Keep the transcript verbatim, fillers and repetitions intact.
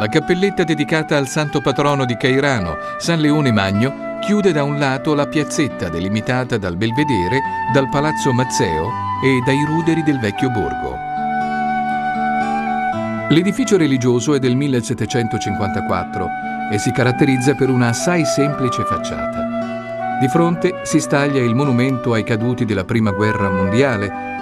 La cappelletta dedicata al santo patrono di Cairano, San Leone Magno, chiude da un lato la piazzetta delimitata dal belvedere, dal palazzo Mazzeo e dai ruderi del vecchio borgo. L'edificio religioso è del millesettecentocinquantaquattro e si caratterizza per una assai semplice facciata. Di fronte si staglia il monumento ai caduti della Prima Guerra Mondiale,